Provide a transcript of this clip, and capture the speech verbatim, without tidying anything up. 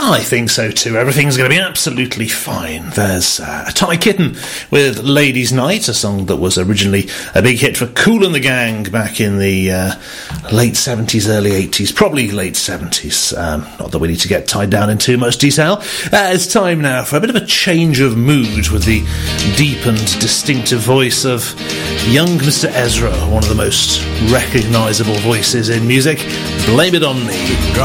I think so too. Everything's going to be absolutely fine. There's uh, Atomic Kitten with Ladies' Night, a song that was originally a big hit for Kool and the Gang back in the uh, late seventies, early eighties, probably late seventies. Um, not that we need to get tied down in too much detail. Uh, it's time now for a bit of a change of mood with the deep and distinctive voice of young Mister Ezra, one of the most recognisable voices in music. Blame It On Me.